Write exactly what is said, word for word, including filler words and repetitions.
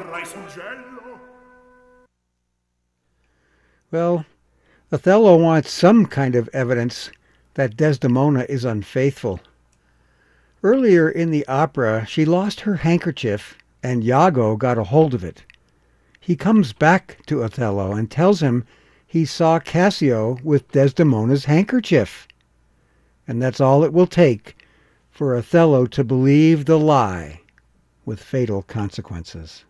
vorrai suggello. Well, Othello wants some kind of evidence that Desdemona is unfaithful. Earlier in the opera, she lost her handkerchief and Iago got a hold of it. He comes back to Othello and tells him he saw Cassio with Desdemona's handkerchief. And that's all it will take for Othello to believe the lie with fatal consequences.